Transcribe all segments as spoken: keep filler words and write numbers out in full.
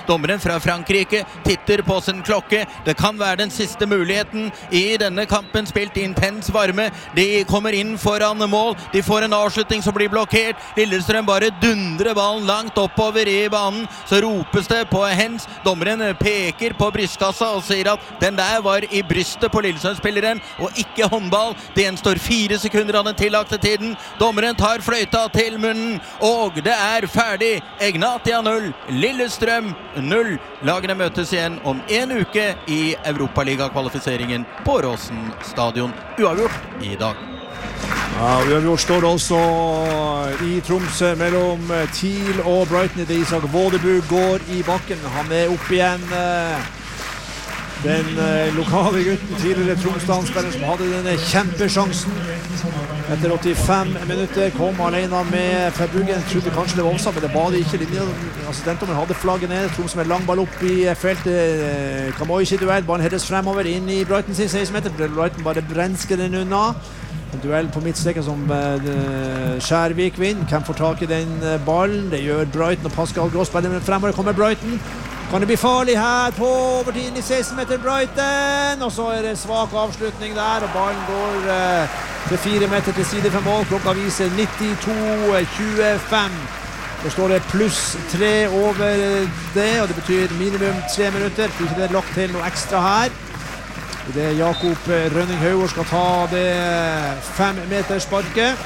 Dommeren fra Frankrike titter på sin klokke. Det kan være den siste muligheten i denne kampen, spilt intens varme. De kommer inn foran mål. De får en avslutning som blir blokkert. Lillestrøm bare dundrer ballen langt oppover i banen. Så ropes det på hens. Dommeren peker på brystkassa og sier at den der var i brystet på Lillestrøm-spilleren og ikke håndball. Det gjenstår fire sekunder av den tillagte tiden. Dommeren tar fløyta til munnen, og det er ferdig. Egnatia null, Lillestrøm null. Lagene møtes igjen om en uke i Europaliga-kvalifiseringen på Råsen stadion. Uavgjort i dag. Ja, uavgjort står også i Tromsø mellom Thiel og Brighton. Det Isak Vådebu går i bakken. Han er opp igjen. Den lokale gutten, tidligere Tromsdalen-spiller som hadde denne kjempesjansen. Etter åttifem minutter kom alene med Verbruggen. Trodde kanskje det var også, men det var det ikke. Assistentdommen hadde flagget ned. Tromsø med lang ball opp i feltet. Kamoishi duell. Ballen heades fremover inn i Brighton sin seksten meter. Brighton bare brensker den unna. En duell på midtstreken som uh, Skjærvik vinner. Hvem får tak i den uh, ballen? Det gjør Brighton, og Pascal Gross spiller fremover. Kommer Brighton. Kan det bli farlig her på overtiden i seksten meter Brighton? Og så er det svak avslutning der, og ballen går uh, til fire meter til side for mål. Klokka viser nittito tjuefem. Da står det pluss tre over det, og det betyr minimum tre minutter. Tror ikke det er lagt til noe ekstra her. Det er Jakob Rønning Haugård skal ta det fem meter sparket.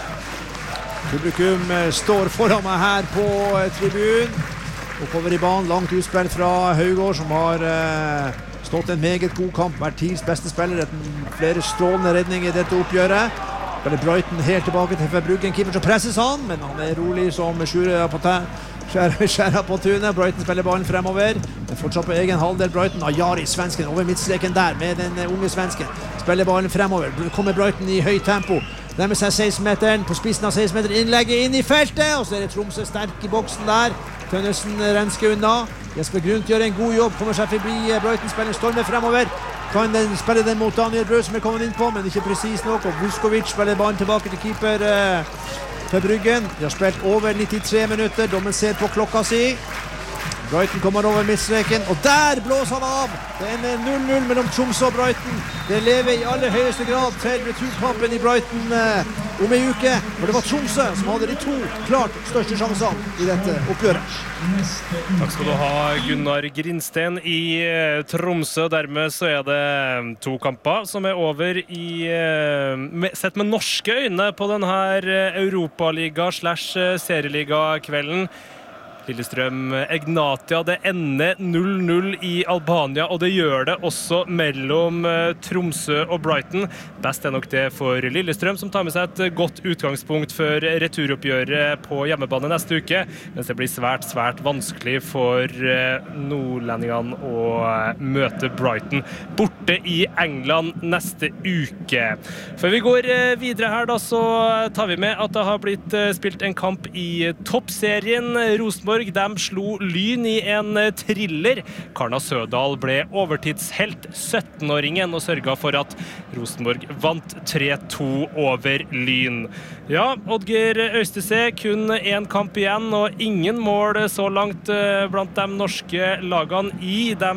Publikum står foran meg her på tribunen. Oppover i banen, langt utspill fra Haugård, som har uh, stått en meget god kamp, vært Thiels beste spiller, et flere strålende redninger i dette oppgjøret. Spiller Brighton helt tilbake til Verbruggen, keeper så presses han, men han er rolig som skjærer på, skjærer på tunet. Brighton spiller ballen fremover, men fortsatt på egen halvdel. Brighton har Jari, svensken, over midtstreken der med den unge svensken. Spiller ballen fremover, kommer Brighton i høyt tempo. Nærmer seg seksten meteren, på spissen av seksten meter, innlegget inn i feltet, og så er det Tromsø sterk i boksen der. Tønnesen rensker unna. Jesper Grundt gjør en god jobb, kommer seg forbi Brighton, spiller stormer fremover. Kan den spille den mot Daniel Brød som er kommet inn på, men ikke precis nok. Og Vuskovic spiller ballen tilbake til keeper uh, Verbruggen. De har spilt over nittitre minutter, dommen ser på klokka si. Brighton kommer over midtstreken, og der blåser han av! Det er en null null mellom Tromsø og Brighton. Det lever i aller høyeste grad til returkampen i Brighton eh, om en uke. For det var Tromsø som hadde de to klart største sjansene i dette oppgjøret. Takk skal du ha, Gunnar Grinsten i eh, Tromsø. Dermed så er det to kamper som er over i, eh, med, sett med norske øyne på denne Europaliga slash serieliga-kvelden. Lillestrøm Egnatia, det ender null null i Albania, og det gjør det også mellom Tromsø og Brighton. Best er nok det for Lillestrøm, som tar med seg et godt utgangspunkt for returoppgjøret på hjemmebane neste uke, mens det blir svært, svært vanskelig for nordlendingene å møte Brighton borte i England neste uke. Før vi går videre her da, så tar vi med at det har blitt spilt en kamp i toppserien. Rosenborg de slo Lyn i en thriller. Karna Sødal ble overtidshelt, syttenåringen, og sørget for at Rosenborg vant tre to over Lyn. Ja, Oddgeir Øystese, kun en kamp igjen, og ingen mål så langt blant de norske lagene i de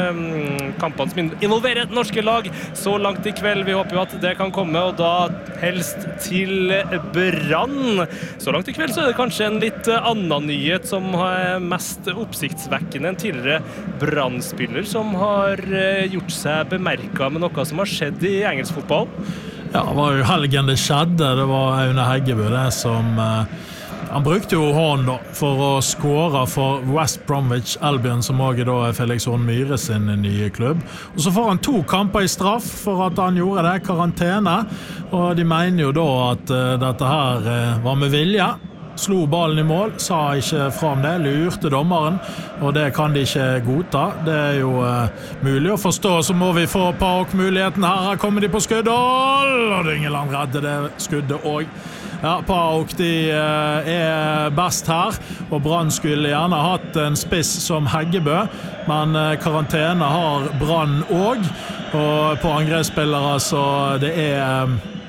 kampene som involverer norske lag så langt i kveld. Vi håper jo at det kan komme, og da helst til Brann. Så langt i kveld så er det kanskje en litt annen nyhet som er mest oppsiktsvekkende, en tidligere Brann-spiller som har gjort seg bemerket med noe som har skjedd i engelsk fotball. Ja, det var jo helgen det skjedde. Det var Aune Heggebø det som eh, han brukte jo hånd da, for å skåre for West Bromwich Albion, som også da er Felix Horn Myhre sin nye klubb. Og så får han to kamper i straff for at han gjorde det, karantene, og de mener jo da at uh, dette her uh, var med vilje. Slo ballen i mål, sa ikke fra om det, lurte dommeren, og det kan de ikke godta. Det er jo uh, mulig å forstå, så må vi få PAOK-muligheten her. Her kommer de på skuddet, og Dyngeland redder det skuddet også. Ja, PAOK de uh, er best her, og Brann skulle gjerne hatt en spiss som Heggebø, men uh, karantene har Brann også, og på angrepsspillere så det er... Um,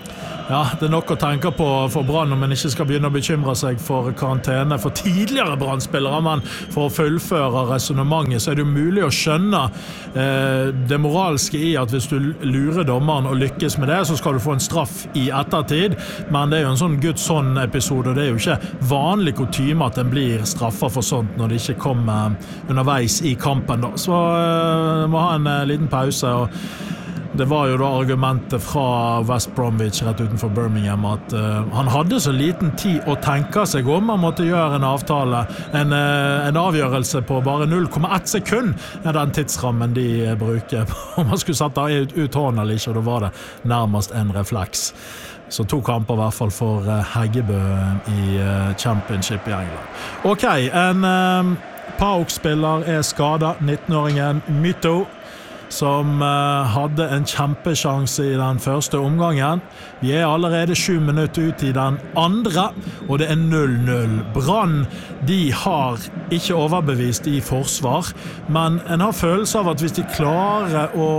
ja, det er nok å tenke på for Brann om man ikke skal begynne å bekymre seg for karantene for tidligere Brann-spillere, men for å fullføre resonemanget så er det jo mulig å skjønne eh, det moralske i at hvis du lurer dommeren og lykkes med det, så skal du få en straff i ettertid, men det er jo en sånn Guds hånd-episode, og det er jo ikke vanlig kutyme at den blir straffa for sånt når det ikke kommer underveis i kampen da. Så eh, må ha en eh, liten pause, og det var jo da argumentet fra West Bromwich rett utenfor Birmingham at uh, han hadde så liten tid å tenke seg om, han måtte gjøre en avtale, en, uh, en avgjørelse på bare null komma ett sekund er den tidsrammen de uh, bruker om man skulle sette ut, ut hånd eller ikke, og da var det nærmest en refleks. Så to kamper I hvert fall for uh, Heggebø I uh, Championship I England. Ok, en uh, PAOK-spiller er skadet, nittenåringen Myto, som uh, hadde en kjempesjanse I den første omgangen. Vi er allerede sju minutter ut I den andre, og det er null null. Brann, de har ikke overbevist I forsvar, men en har følelse av at hvis de klarer å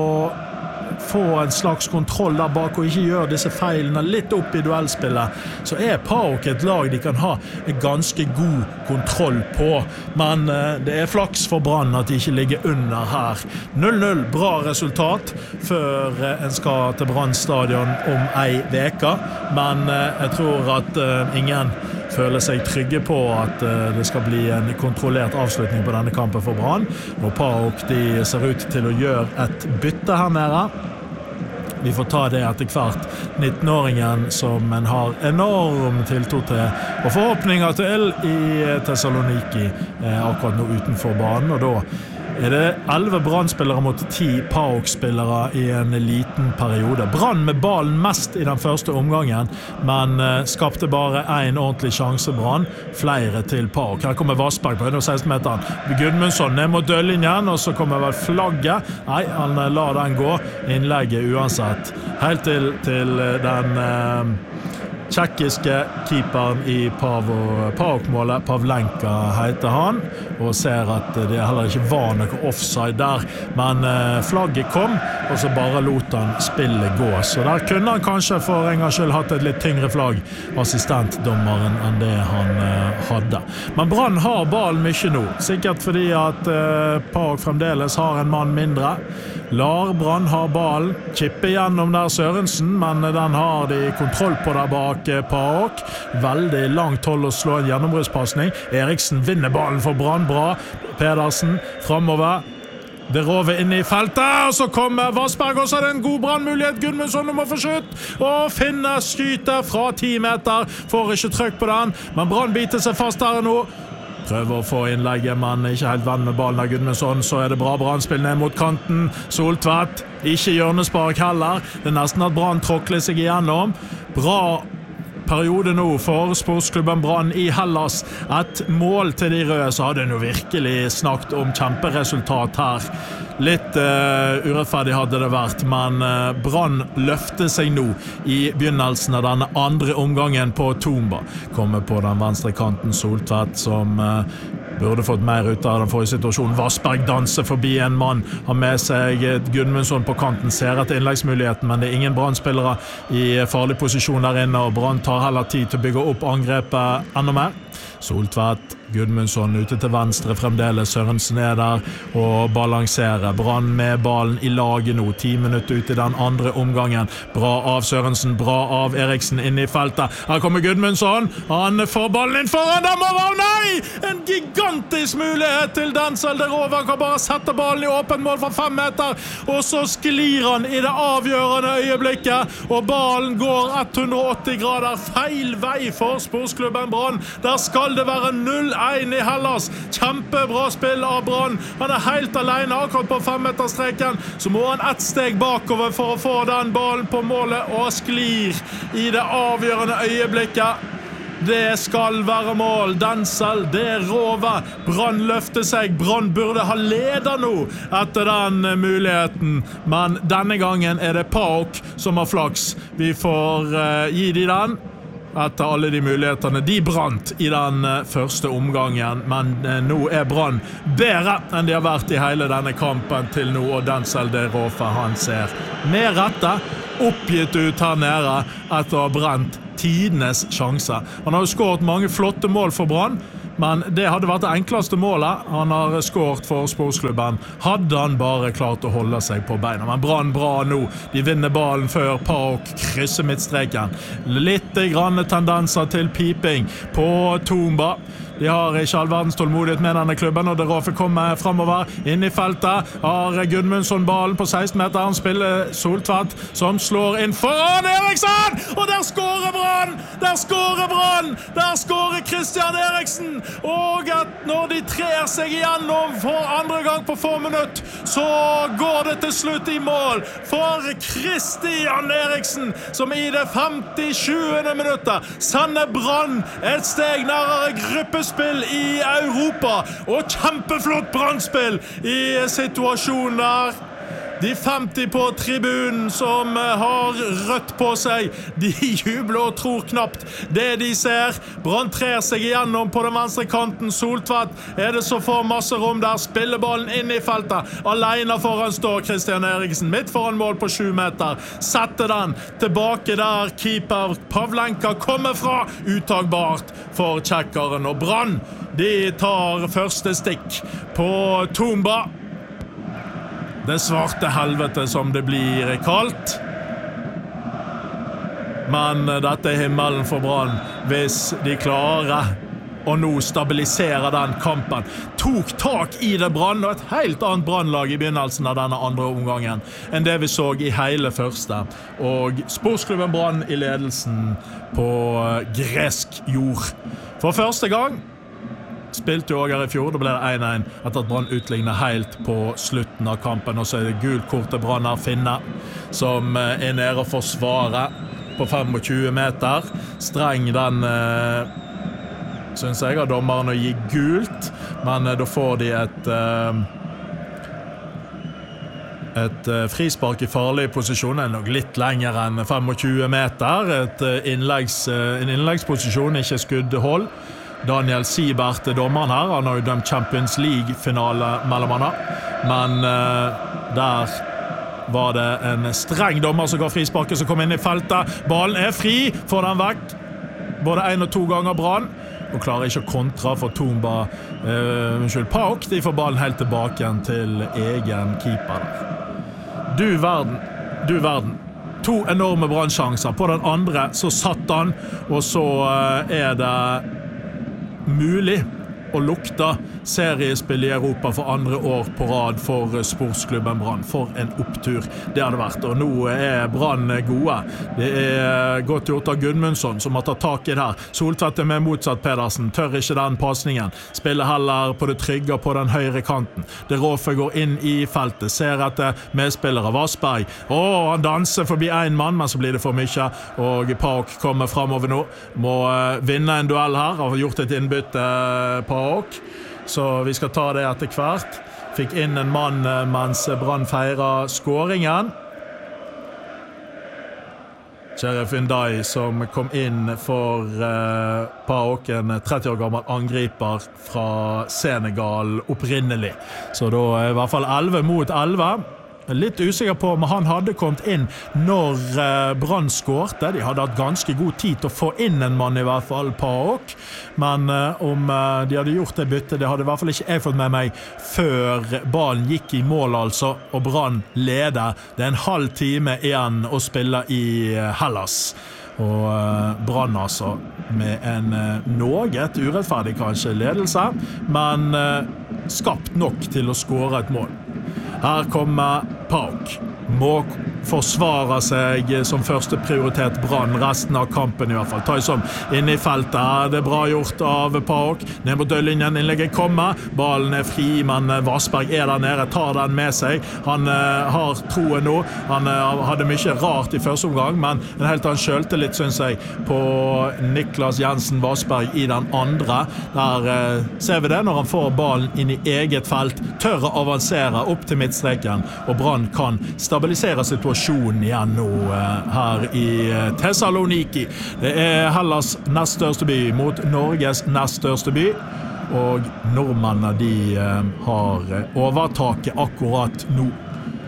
få en slags kontroll der bak og ikke gjør disse feilene litt opp I duellspillet, så er PAOK et lag de kan ha en ganske god kontroll på, men uh, det er flaks for Brann at de ikke ligger under her. null null, bra resultat før uh, en skal til Brann stadion om ei veka, men uh, jeg tror at uh, ingen føler seg trygge på at uh, det skal bli en kontrollert avslutning på denne kampen for Brann. Når PAOK de ser ut til å gjøre et bytte her nede. Vi får ta det etter hvert. nittenåringen som en har enorm tiltro til og forhåpninger til I Thessaloniki eh, akkurat nå utenfor banen, og da er det elleve Brann-spillere mot ti PAOK-spillere I en liten periode. Brann med ballen mest I den første omgangen, men eh, skapte bare en ordentlig sjanse Brann, flere til PAOK. Her kommer Vassberg på hundreogseksten meteren. Gudmundsson ned mot døllinjen, og så kommer vel flagget. Nei, han eh, lar den gå. Innlegget uansett. Helt til, til den eh, tjekkiske keeperen I PAOK-målet, Pavlenka heter han, og ser at det heller ikke var noe offside der, men eh, flagget kom, og så bare lot han spillet gå. Så der kunne han kanskje for en gang skyld hatt et litt tyngre flagg, assistentdommeren, enn det han eh, hadde. Men Brann har ballen mye nå, sikkert fordi at eh, PAOK fremdeles har en mann mindre. Lar Brann ha ballen, chipper gjennom der Sørensen, men den har de kontroll på der bak PAOK. Veldig langt hold å slå en gjennombruddspassning. Eriksen vinner ballen for Brann, bra. Pedersen fremover. Det rover inn I feltet, og så kommer Vassberg, og så er det en god Brann-mulighet. Gudmundsson må få skytt, og finner skyter fra ti meter. Får ikke trykk på den, men Brann biter seg fast her nå. Prøver å få innlegget, men ikke helt venn med ballen av Gudmundsson, så er det bra Brann-spill ned mot kanten. Soltvedt, ikke hjørnespark heller. Det er nesten at Brann tråkler seg igjennom. Bra periode nå for sportsklubben Brann I Hellas. Et mål til de røde, så hadde en jo virkelig snakket om kjemperesultat her. Litt uh, urettferdig hadde det vært, men uh, Brann løfter seg nå I begynnelsen av denne andre omgangen på Tomba. Kommer på den venstre kanten Soltvedt, som uh, burde fått mer ut av den forrige situasjonen. Vassberg danser forbi en mann, har med seg Gudmundsson på kanten, ser etter innleggsmuligheten, men det er ingen Brann-spillere I farlig posisjon der inne, og Brann tar heller tid til å bygge opp angrepet enda mer. Soltvedt, Gudmundsson ute til venstre fremdeles, Sørensen er der og balanserer. Brann med ballen I laget nå, ti minutter ut I den andre omgangen. Bra av Sørensen, bra av Eriksen inn I feltet. Her kommer Gudmundsson, han får ballen inn foran dem, og nei! En gigantisk mulighet til Denzel Derova, han kan bare sette ballen I åpent mål fra fem meter, og så sklir han I det avgjørende øyeblikket, og ballen går hundre og åtti grader feil vei for sportsklubben Brann. Der skal det være null én I Hellas. Kjempebra spill av Brann. Han er helt alene akkurat på femmeterstreken. Så må han ett steg bakover for å få den ballen på målet, og sklir I det avgjørende øyeblikket. Det skal være mål. Denzel Derova. Brann løfter seg. Brann burde ha ledet nå etter den muligheten. Men denne gangen er det PAOK som har flaks. Vi får uh, gi de den. Etter alle de mulighetene de brant I den første omgangen, men nå er Brann bedre enn de har vært I hele denne kampen til nå, og Denzel Derova han ser med rette oppgitt ut her nede etter å ha brent tidenes sjanse. Han har jo skåret mange flotte mål for Brann, men det hadde vært det enkleste målet han har skåret for sportsklubben. Hadde han bare klart å holde seg på beina. Men Brann bra nå. De vinner ballen før Pauk krysser midtstreken. Litt grann tendenser til piping på Tomba. De har ikke all verdens tålmodighet med denne klubben, og det råfer kommer fremover inn i feltet. Har Gudmundsson ballen på seksten meter. Han spiller Soltvedt, som slår inn foran Eriksen! Og der skårer Brann! Der skårer Brann! Der skårer Christian Eriksen! Og at når de trer seg igjennom for andre gang på få minutt, så går det til slutt i mål for Christian Eriksen, som i det femtisjuende minuttet sender Brann et steg nærmere gruppespill i Europa, og kjempeflott Brannspill i situasjonen der. De femti på tribunen som har rødt på seg, de jubler og tror knapt det de ser. Brann trer seg igjennom på den venstre kanten. Soltvedt er det så får masse rom der, spiller ballen inn i feltet. Alene foran står Christian Eriksen, midt foran mål på sju meter. Setter den tilbake der keeper Pavlenka kommer fra, uttagbart for tjekkeren. Og Brann, de tar første stikk på Tomba. Det svarte helvete som det blir kalt. Men dette er himmelen for Brann hvis de klarer å nå stabilisere den kampen. Tok tak i det Brann, og et helt annet Brannlag i begynnelsen av denne andre omgangen enn det vi så i hele første. Og sportsklubben Brann i ledelsen på gresk jord. For første gang spilte jo også her i fjor, da ble det én én etter at Brann utlignet helt på slutten av kampen, og så er det gult kort til Brann her Finne, som er nede og forsvarer på tjuefem meter. Streng den, eh, synes jeg, av dommeren å gi gult, men eh, da får de et eh, et eh, frispark i farlig posisjon, er nok litt lenger enn tjuefem meter, et eh, innleggs, eh, en innleggsposisjon, ikke skuddhold. Daniel Siebert er dommeren her. Han har jo dømt Champions League-finale mellom han, men uh, der var det en streng dommer som ga frisparket, som kom inn i feltet. Ballen er fri, får den vekk både en og to ganger Brann, og klarer ikke å kontra for Tomba uh, unnskyld, Pauk. De får ballen helt tilbake igjen til egen keeper der. Du verden, du verden. To enorme Brann-sjanser. På den andre så satt han, og så uh, er det mulig å lukte seriespill i Europa for andre år på rad for sportsklubben Brann. For en opptur det hadde vært, og nå er Brann gode. Det er godt gjort av Gudmundsson som har tatt tak i det her. Soltvedt er med motsatt Pedersen, tør ikke den passningen, spiller heller på det trygge på den høyre kanten. Det Råfe går inn i feltet, ser etter medspillere Vassberg. Åh, han danser forbi en mann, men så blir det for mye, og Pauk kommer fremover nå, må vinne en duell her, har gjort et innbytte Pauk, så vi skal ta det etter hvert. Fikk inn en mann mens Brann feirer skåringen. Sheriff Ndai som kom inn for uh, Pauk, en tretti år gammel angriper fra Senegal opprinnelig. Så da er i hvert fall elleve mot elleve. Litt usikker på om han hadde kommet inn når eh, Brann skårte. De hadde hatt ganske god tid til å få inn en mann i hvert fall, Pauk. Men eh, om eh, de hadde gjort det byttet, det hadde i hvert fall ikke jeg fått med meg før ballen gikk i mål altså, og Brann leder. Det er en halv time igjen å spille i eh, Hellas. Og eh, Brann altså, med en eh, noget urettferdig kanskje ledelse, men eh, skapt nok til å skåre et mål. Her kommer Pauk. Må forsvare seg som første prioritet Brann resten av kampen i hvert fall. Tyson inne i feltet. Det er bra gjort av Pauk. Ned mot dødlinjen, innlegget kommer. Ballen er fri, men Vassberg er der nede, tar den med seg. Han uh, har troen nå. Han uh, hadde mye rart i første omgang, men en helt annen selvtillit, synes jeg, på Niklas Jensen Vassberg i den andre. Der uh, ser vi det når han får ballen inn i eget felt, tør å avansere opp til midtstreken, og Brann kan stabilisere situasjonen igjen nå uh, her i uh, Thessaloniki. Det er Hellas nest største by mot Norges nest største by, og nordmennene de uh, har overtaket akkurat nå.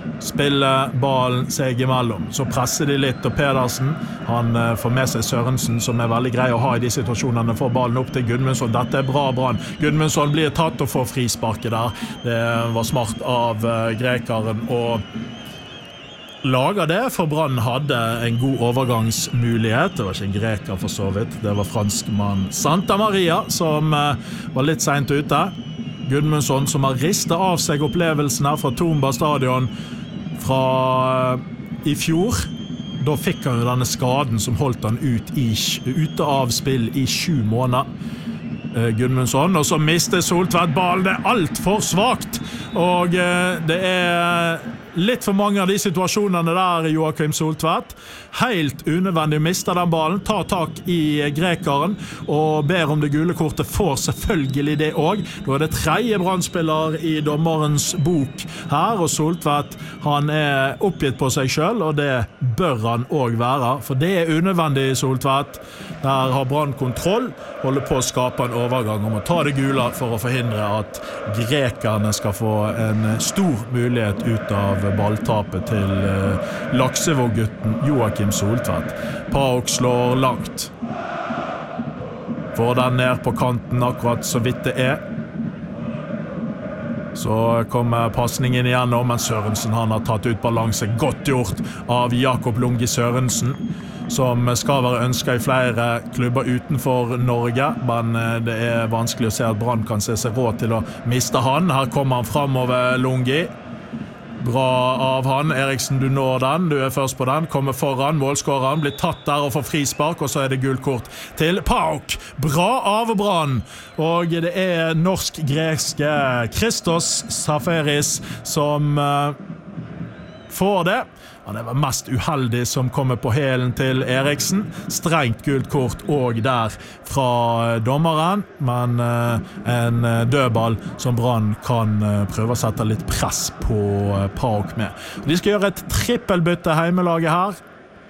spiller ballen seg imellom. Så presser de litt, og Pedersen, han får med seg Sørensen, som er veldig grei å ha i de situasjonene, får ballen opp til Gudmundsson. Dette er bra Brann. Gudmundsson blir tatt og får frisparket der. Det var smart av grekeren og lager det, for Brann hadde en god overgangsmulighet. Det var ikke en greker for så vidt, det var franskmann Santa Maria som var litt sent ute. Gudmundsson som har ristet av seg opplevelsen her fra Tomba stadion fra i fjor. Da fikk han jo denne skaden som holdt han ut i, ute av spill i sju måneder. Gudmundsson, og så mister Soltvedt ballen. Det er alt for svagt, og det er litt for mange av de situasjonene der, Joakim Soltvedt. Helt unødvendig mister den ballen, tar tak i grekeren og ber om det gule kortet, får selvfølgelig det også. Da er det tredje Brann-spiller i dommerens bok her, og Soltvedt, han er oppgitt på seg selv, og det bør han også være, for det er unødvendig, Soltvedt. Der har Brann kontroll, holder på å skape en overgang om å ta det gule for å forhindre at grekerne skal få en stor mulighet ut av balltapet til uh, Laksevåg-gutten Joakim Soltvedt. Pauk slår langt. Får den ned på kanten akkurat så vidt det er. Så kommer passningen igjennom, men Sørensen han har tatt ut balanse. Godt gjort av Jakob Lungi Sørensen, som skal være ønsket i flere klubber utenfor Norge, men det er vanskelig å se at Brann kan se seg råd til å miste han. Her kommer han fremover, Lungi. Bra av han. Eriksen, du når den. Du er først på den. Kommer foran. Målskåreren blir tatt der og får frispark, og så er det gult kort til Pauk. Bra av Brann. Og det er norsk-greske Christos Safaris som uh, får det. Han er mest uheldig som kommer på hælen til Eriksen. Strengt gult kort og der fra dommeren, men uh, en dødball som Brann kan uh, prøve å sette litt press på uh, Pauk med. De skal gjøre et trippelbytte heimelaget her.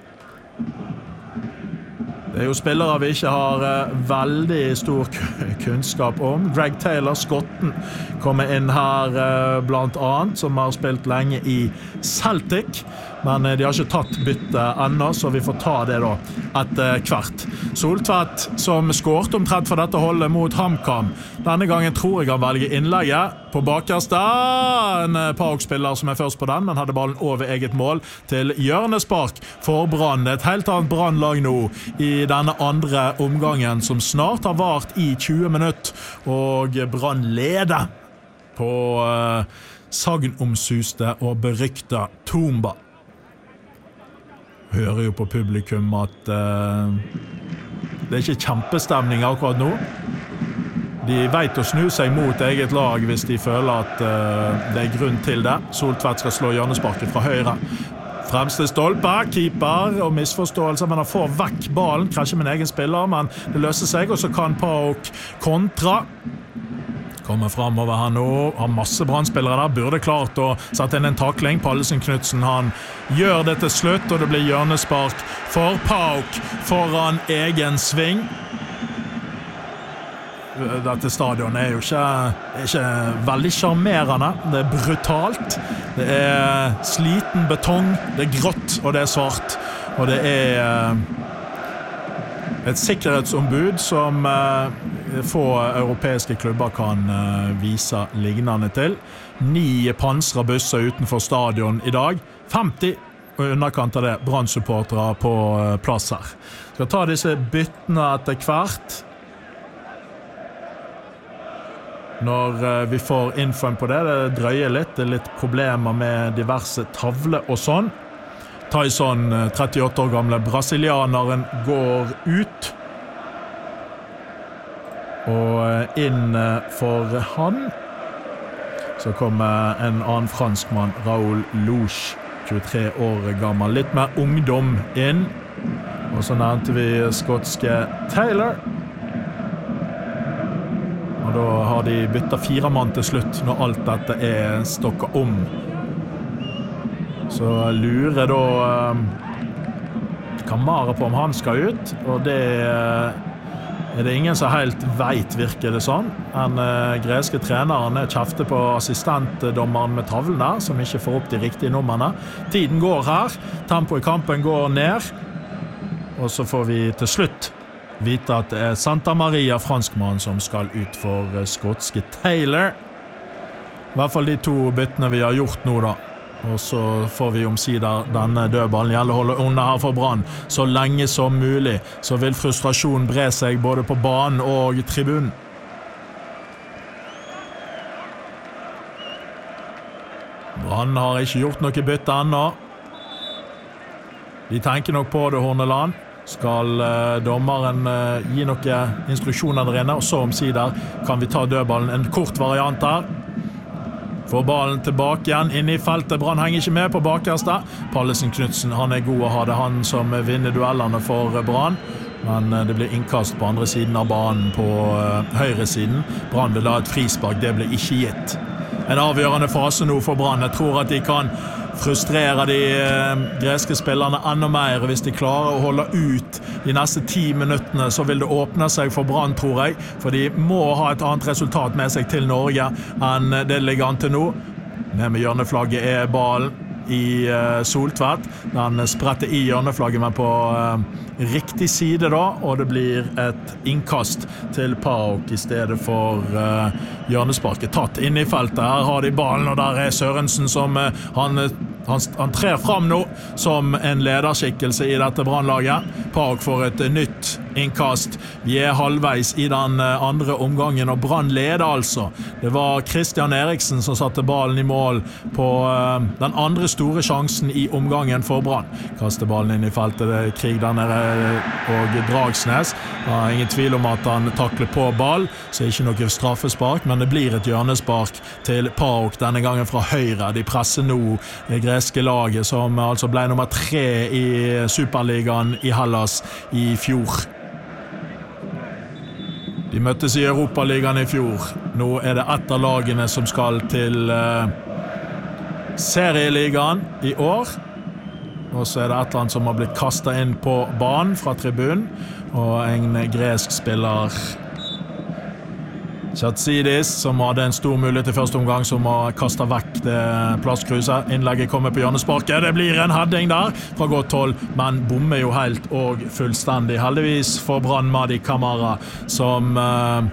Det er jo spillere vi ikke har uh, veldig stor kunnskap om. Greg Taylor, skotten, kommer inn her uh, blant annet, som har spilt lenge i Celtic. Men de har ikke tatt bytte ennå, så vi får ta det da etter hvert. Soltvedt som skårt omtrent for dette holdet mot HamKam. Denne gangen tror jeg han velger innlegget på bakerste. En Pauk-spiller som er først på den, men hadde ballen over eget mål til hjørnespark for Brann. Et helt annet Brann-lag nå i denne andre omgangen som snart har vart i tjue minutter, og Brann leder på uh, sagnomsuste og berykta Tomba. Hører jo på publikum at uh, det er ikke kjempestemning akkurat nå. De vet å snu seg mot eget lag hvis de føler at uh, det er grunn til det. Soltvedt skal slå hjørnesparket fra høyre. Fremste stolpe, keeper og misforståelse, men han får vekk ballen, krasjer med en egen spiller, men det løser seg, og så kan Pauk kontra. Kommer fremover her nå, har masse Brann-spillere der, burde klart å sette inn en takling. Pallesen Knudsen, han gjør det til slutt, og det blir hjørnespark for Pauk foran egen sving. Dette stadion er jo ikke, er ikke veldig charmerende. Det er brutalt, det er sliten betong, det er grått og det er svart, og det er et sikkerhetsombud som få europeiske klubber kan vise lignende til. Ni pansra busser utenfor stadion i dag, femti og underkant av det Brann-supportere på plass her. Skal ta disse byttene etter hvert. Når vi får infoen på det, det drøyer litt, det er litt problemer med diverse tavler og sånn. Tyson, trettiåtte år gamle brasilianeren, går ut. Og inn for han så kommer en annen franskmann, Raoul Louche, tjuetre år gammel. Litt mer ungdom inn. Og så nevnte vi skotske Taylor. Og da har de byttet fire mann til slutt når alt dette er stokket om. Så lurer da um, Kamara på om han skal ut, og det uh, er det ingen som helt vet, virker det sånn. Den uh, greske treneren kjefter på assistentdommeren med tavlen der, som ikke får opp de riktige numrene. Tiden går her, tempoet i kampen går ned, og så får vi til slutt vite at det er Santa Maria, franskmann, som skal ut for uh, skotske Taylor. I hvert fall de to byttene vi har gjort nå da. Og så får vi omsider denne dødballen gjelder å holde under her for Brann så lenge som mulig. Så vil frustrasjon bre seg både på banen og tribunen. Brann har ikke gjort noe bytte ennå. De tenker nok på det, Horneland. Skal uh, dommeren uh, gi noen instruksjoner der inne, og så omsider kan vi ta dødballen. En kort variant her. Får ballen tilbake igjen inn i feltet. Brann henger ikke med på bakerste. Pallesen Knudsen, han er god å ha det, han som vinner duellene for Brann. Men det blir innkast på andre siden av banen på uh, høyre siden. Brann vil ha et frispark, det blir ikke gitt. En avgjørende fase nå for Brann. Jeg tror at de kan frustrere de uh, greske spillerne enda mer. Hvis de klarer å holde ut de neste ti minuttene, så vil det åpne seg for Brann, tror jeg. For de må ha et annet resultat med seg til Norge enn det ligger an til nå. Med med hjørneflagget er ballen i uh, Soltvedt. Den spretter i hjørneflagget, men på uh, riktig side da, og det blir et innkast til Pauk i stedet for uh, hjørnesparket. Tatt inn i feltet. Her har de ballen, og der er Sørensen som uh, han Han, han trer fram nå som en lederskikkelse i dette Brannlaget. Pauk får et nytt innkast. Vi er halvveis i den andre omgangen, og Brann leder altså. Det var Christian Eriksen som satte ballen i mål på uh, den andre store sjansen i omgangen for Brann. Kaster ballen inn i feltet, det er Krig der nede og Dragsnes. Det er ingen tvil om at han takler på ball, så ikke noe straffespark, men det blir et hjørnespark til Pauk, denne gangen fra høyre. De presser nå det greske laget, som altså ble nummer tre i Superligaen i Hellas i fjor. De møttes i Europaligaen i fjor. Nå er det ett av lagene som skal til uh, serieligaen i år. Og så er det et land som har blitt kastet inn på banen fra tribunen, og en gresk spiller, Chatsidis, som hadde en stor mulighet i første omgang, som har kastet vekk det plastkruset. Innlegget kommer på hjørnesparket. Det blir en heading der fra godt hold, men bommer jo helt og fullstendig. Heldigvis for Brann Madi Kamara, som uh,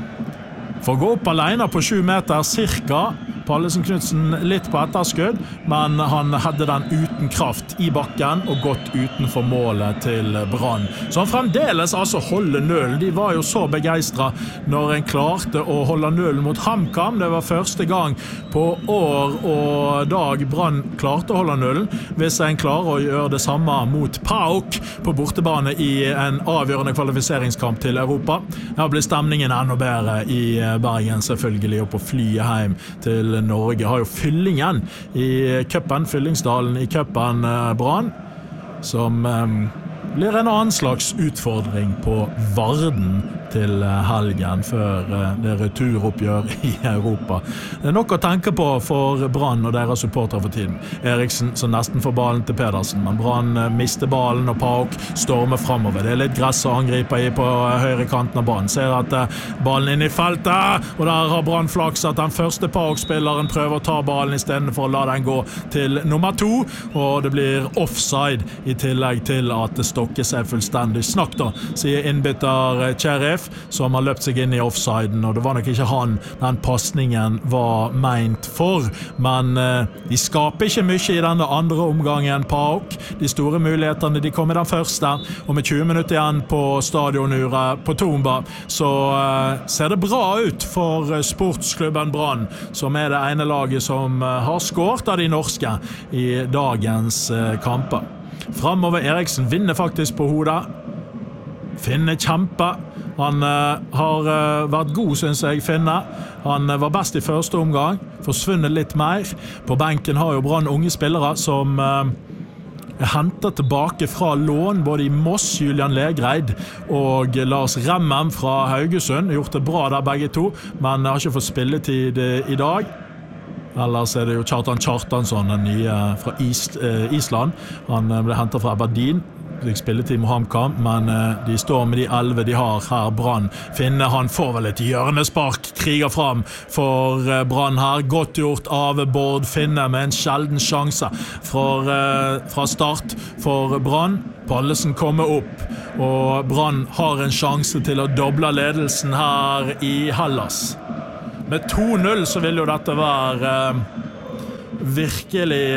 får gå opp alene på sju meter cirka. Pallesen Knudsen litt på etterskudd, men han hadde den uten kraft i bakken og gått utenfor målet til Brann. Så han fremdeles altså holder nullen. De var jo så begeistret når en klarte å holde nullen mot HamKam. Det var første gang på år og dag Brann klarte å holde nullen. Hvis en klarer å gjøre det samme mot Pauk på bortebane i en avgjørende kvalifiseringskamp til Europa, da blir stemningen enda bedre i Bergen selvfølgelig, og på flyet hjem til Norge. Har jo fyllingen i cupen, Fyllingsdalen i cupen eh, Brann, som eh, blir en annen slags utfordring på Varden til helgen før det returoppgjør i Europa. Det er nok å tenke på for Brann og deres supportere for tiden. Eriksen som nesten får ballen til Pedersen, men Brann mister ballen og Pauk stormer fremover. Det er litt gress å angripe i på høyre kanten av banen. Ser at ballen inn i feltet, og der har Brann flaks at den første Pauk-spilleren prøver å ta ballen i stedet for å la den gå til nummer to, og det blir offside i tillegg til at det stokker seg fullstendig. Snakk da, sier innbytter Cherif, som har løpt seg inn i offsiden, og det var nok ikke han den passningen var meint for, men eh, de skaper ikke mye i denne andre omgangen Pauk. De store mulighetene, de kommer den første, og med tjue minutter igjen på stadionuret på Tomba, så eh, ser det bra ut for sportsklubben Brann, som er det ene laget som eh, har skåret av de norske i dagens eh, kamper. Fremover Eriksen vinner faktisk på hodet, finner kjempe. Han uh, har uh, vært god, synes jeg, Finne. Han uh, var best i første omgang, forsvunnet litt mer. På benken har jo Brann unge spillere som uh, er hentet tilbake fra lån, både i Moss, Julian Legreid og Lars Remmen fra Haugesund. Gjort det bra der begge to, men har ikke fått spilletid uh, i dag. Ellers er det jo Kjartan Kjartansson, den nye fra Is, uh, Island. Han uh, ble hentet fra Aberdeen. spilletid med HamKam, men de står med de elleve de har her. Brann Finne, han får vel et hjørnespark, kriger fram for Brann her, godt gjort av Bård Finne med en sjelden sjanse fra, fra start for Brann. Pallesen kommer opp, og Brann har en sjanse til å doble ledelsen her i Hellas. Med to null så vil jo dette være virkelig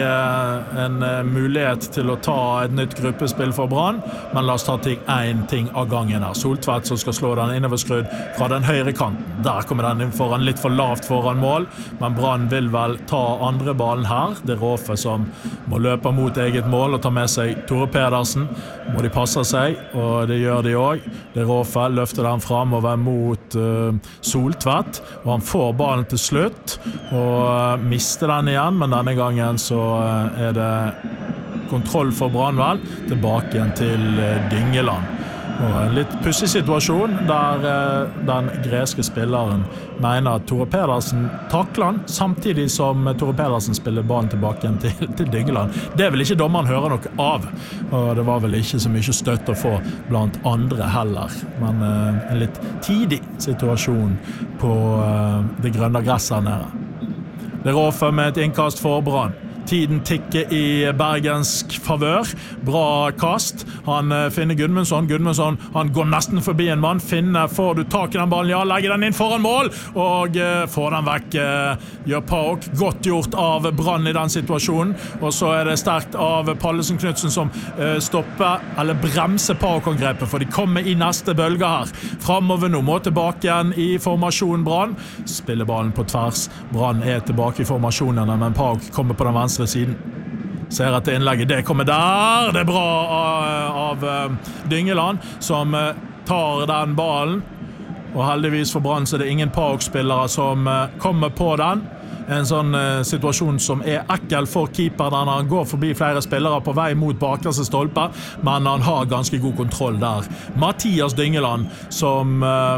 en mulighet til å ta et nytt gruppespill for Brann, men la oss ta ting, en ting av gangen her. Soltvedt som skal slå den innoverskrudd fra den høyre kanten. Der kommer den inn foran, litt for lavt foran mål, men Brann vil vel ta andre ballen her. Det er Råfe som må løpe mot eget mål og ta med seg Tore Pedersen. Må de passe seg, og det gjør de også. Det er Råfe, løfter den fremover mot uh, Soltvedt, og han får ballen til slutt, og uh, mister den igjen, men denne gangen så er det kontroll for Brannvel tilbake igjen til Dyngeland. Og en litt pussig situasjon der den greske spilleren mener at Tore Pedersen takler han, samtidig som Tore Pedersen spiller ballen tilbake igjen til, til Dyngeland. Det vil ikke dommeren høre noe av, og det var vel ikke så mye støtt å få blant andre heller. Men en litt tidig situasjon på det grønne gresset nede. Det er Råfe med et innkast for Brann. Tiden tikker i bergensk favør. Bra kast. Han finner Gudmundsson. Gudmundsson, han går nesten forbi en mann. Finner, får du tak i den ballen? Ja, legger den inn foran mål. Og uh, får den vekk. Uh, gjør Pauk. Godt gjort av Brann i den situasjonen. Og så er det sterkt av Pallesen Knudsen som uh, stopper, eller bremser Pauk-angrepet, for de kommer i neste bølge her. Fremover nå, må tilbake igjen i formasjon Brann. Spiller ballen på tvers. Brann er tilbake i formasjonene, men Pauk kommer på den venstre siden. Ser at det innlegget, det kommer der. Det er bra av, av Dyngeland som tar den ballen. Og heldigvis for Brann så er det ingen Pauk-spillere som kommer på den. En sånn uh, situasjon som er ekkel for keeper når han går forbi flere spillere på vei mot bakerste stolpe, men han har ganske god kontroll der. Mathias Dyngeland som uh,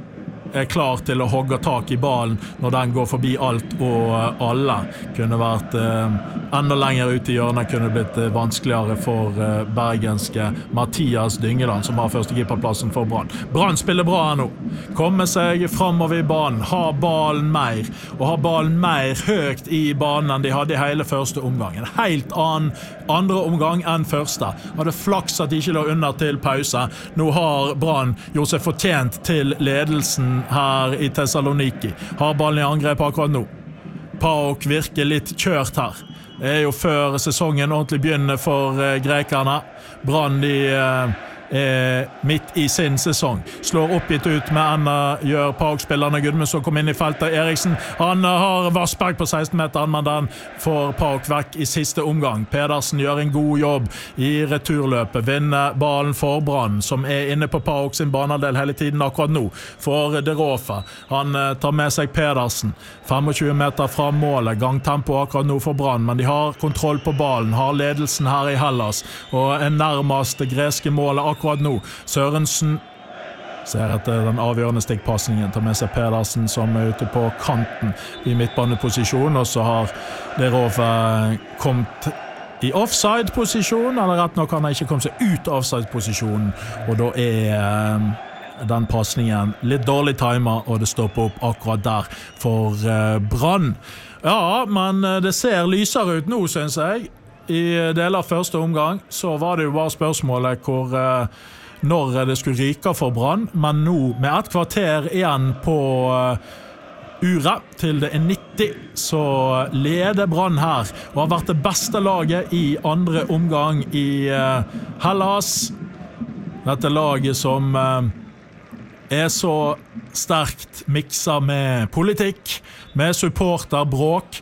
er klar til å hogge tak i ballen når den går forbi alt og alle. Kunne vært eh, enda lenger ut i hjørnet, kunne blitt eh, vanskeligere for eh, bergenske Mathias Dyngeland, som har første keeperplassen for Brann. Brann spiller bra her nå. Kommer seg fremover i banen, har ballen mer, og har ballen mer høyt i banen enn de hadde i hele første omgangen. Helt annen andre omgang enn første. Hadde flaks at de ikke lå under til pause. Nå har Brann gjort seg fortjent til ledelsen her i Thessaloniki. Har ballen i angrep akkurat nå. Pauk virker litt kjørt her. Det er jo før sesongen ordentlig begynner for uh, grekerne. Brann de uh, er midt i sin sesong. Slår oppgitt ut med enda gjør Pauk-spillerne Gudmundsson kom inn i feltet. Eriksen, han har Vassberg på seksten-meteren, men den får Pauk vekk i siste omgang. Pedersen gjør en god jobb i returløpet. Vinner ballen for Brann, som er inne på Pauk sin banedel hele tiden akkurat nå. For det Råfe. Han tar med seg Pedersen. tjuefem meter fra målet. Gangtempo akkurat nå for Brann, men de har kontroll på ballen. Har ledelsen her i Hellas, og er nærmest det greske målet akkurat nå. Sørensen ser etter den avgjørende stikkpassningen, tar med seg Pedersen som er ute på kanten i midtbaneposisjon, og så har det Råfe kommet i offside-posisjon, eller rett nok han har ikke kommet seg ut av offside-posisjonen, og da er den passningen litt dårlig timer, og det stopper opp akkurat der for uh, Brann. Ja, men det ser lysere ut nå, synes jeg. I deler av første omgang så var det jo bare spørsmålet hvor uh, når det skulle ryke for Brann, men nå med et kvarter igjen på uh, uret til det er nitti, så leder Brann her og har vært det beste laget i andre omgang i uh, Hellas. Dette laget som uh, er så sterkt mikset med politikk, med supporterbråk,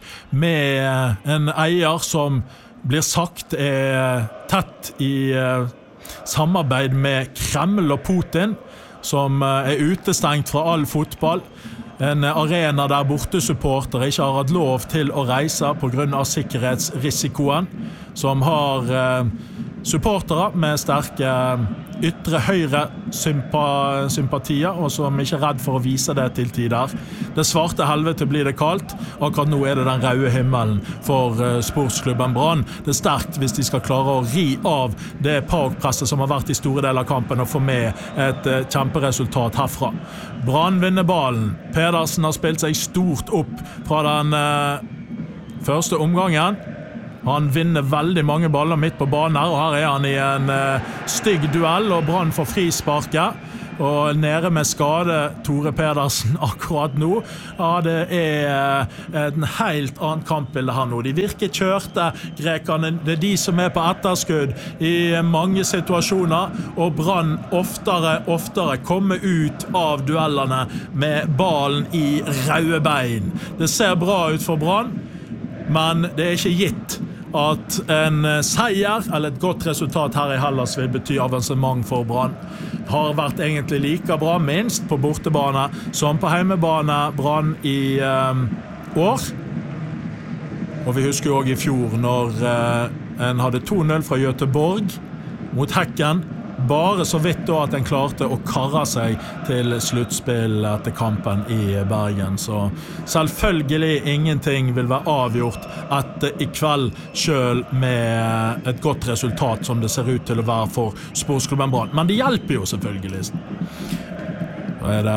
med en eier som blir sagt er tett i uh, samarbeid med Kreml og Putin, som uh, er utestengt fra all fotball. En arena der bortesupportere ikke har hatt lov til å reise på grunn av sikkerhetsrisikoen, som har eh, supportere med sterke ytre høyre sympa- sympatier, og som ikke er redd for å vise det til tider. Det svarte helvete blir det kaldt. Akkurat nå er det den røde himmelen for uh, sportsklubben Brann. Det er sterkt hvis de skal klare å ri av det PAOK-presset som har vært i store deler av kampen, og få med et uh, kjemperesultat herfra. Brann vinner ballen. Pedersen har spilt seg stort opp fra den uh, første omgangen. Han vinner veldig mange baller midt på banen her, og her er han i en uh, stygg duell, og Brann får frisparket. Og nede med skade Tore Pedersen akkurat nå. Ja, det er uh, en helt annen kampbilde her nå. De virker kjørte, grekerne. Det er de som er på etterskudd i mange situasjoner, og Brann oftere, oftere kommer ut av duellene med ballen i røde bein. Det ser bra ut for Brann, men det er ikke gitt at en seier eller et godt resultat her i Hellas vil bety avansement for Brann. Har vært egentlig like bra, minst på bortebane som på heimebane Brann i um, år. Og vi husker jo også i fjor når uh, en hadde to null fra Göteborg mot Häcken. Bare så vidt da at en klarte å karre seg til sluttspill etter kampen i Bergen. Så selvfølgelig ingenting vil være avgjort etter i kveld, selv med et godt resultat som det ser ut til å være for sportsklubben Brann. Men det hjelper jo selvfølgelig. Da er det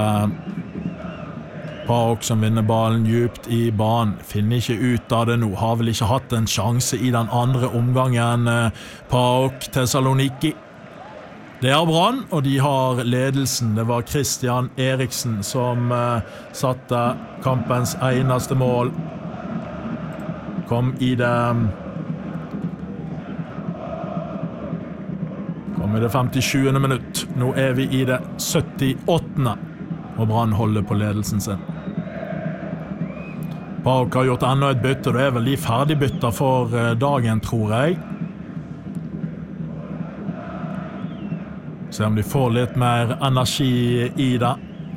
PAOK som vinner ballen djupt i banen. Finner ikke ut av det nå. Har vel ikke hatt en sjanse i den andre omgangen. PAOK Thessaloniki. Det er Brann, og de har ledelsen. Det var Christian Eriksen som uh, satte kampens eneste mål. Kom i det Kom i det femtisjuende minutt. Nå er vi i det syttiåttende og Brann holder på ledelsen sin. PAOK har gjort enda et bytte, og det er vel de ferdigbytter for uh, dagen, tror jeg. Se om de får litt mer energi i det.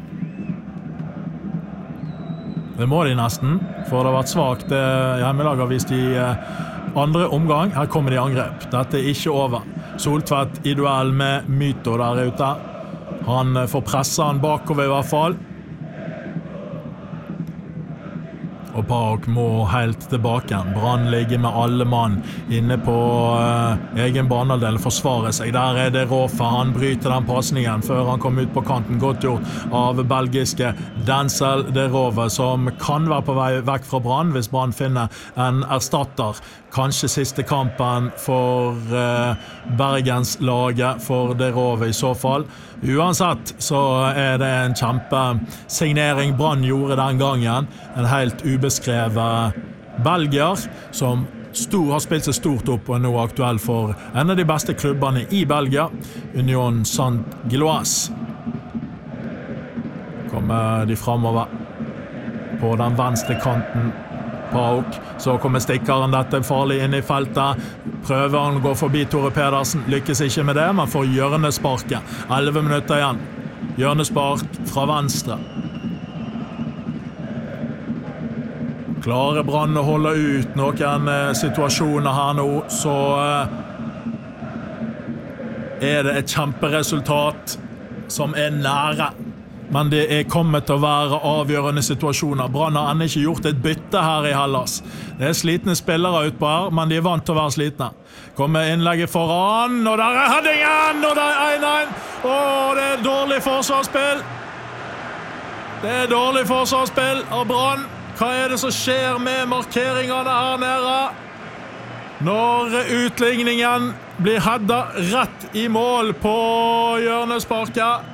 Det må de nesten, for det har vært svagt. Hjemmelaget har vist i andre omgang. Her kommer de i angrep. Dette er ikke over. Soltvedt i duell med Myto der ute. Han får presse han bakover i hvert fall. Og PAOK må helt tilbake. Brann ligger med alle mann inne på uh, egen banehalvdel, forsvarer seg. Der er det Rofa, han bryter den passningen før han kom ut på kanten. Godt gjort av belgiske Denzel de Rove, som kan være på vei vekk fra Brann hvis Brann finner en erstatter. Kanskje siste kampen for uh, Bergenslaget for de Rove i så fall. Uansett så er det en kjempesignering Brann gjorde den gangen. En helt ubeskrevet belgier som stor, har spilt seg stort opp og er nå aktuell for en av de beste klubbene i Belgia, Union Saint-Gilloise. Kommer de fremover på den venstre kanten. PAOK, så kommer stikkeren, dette farlig inn i feltet. Prøver han å gå forbi Tore Pedersen, lykkes ikke med det, man får hjørnesparket. elleve minutter igjen. Hjørnespark fra venstre. Klarer Brann å holde ut noen eh, situasjoner her nå, så eh, er det et kjemperesultat som er nære. Men det er kommet til å være avgjørende situasjoner. Brann har ennå ikke gjort et bytte her i Hellas. Det er slitne spillere ut på her, men de er vant til å være slitne. Kommer innlegget foran, og der er headingen, og der er en en. Åh, det er dårlig forsvarsspill. Det er dårlig forsvarsspill av Brann. Hva er det som skjer med markeringene her nede? Når utligningen blir headet rett i mål på hjørnesparket